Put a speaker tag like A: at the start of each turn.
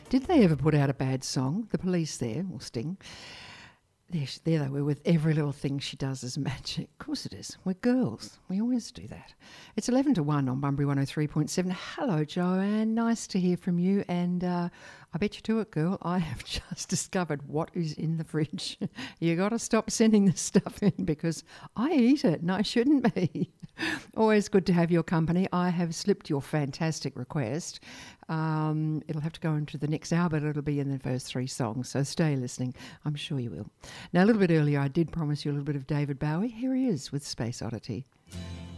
A: Did they ever put out a bad song? The Police there, or Sting. There they were with every little thing she does is magic. Of course it is. We're girls. We always do that. It's 11 to 1 on Bunbury 103.7. Hello, Joanne. Nice to hear from you. And I bet you to it, girl. I have just discovered what is in the fridge. You got to stop sending this stuff in because I eat it and I shouldn't be. Always good to have your company. I have slipped your fantastic request. It'll have to go into the next hour, but it'll be in the first 3 songs. So stay listening. I'm sure you will. Now, a little bit earlier, I did promise you a little bit of David Bowie. Here he is with Space Oddity.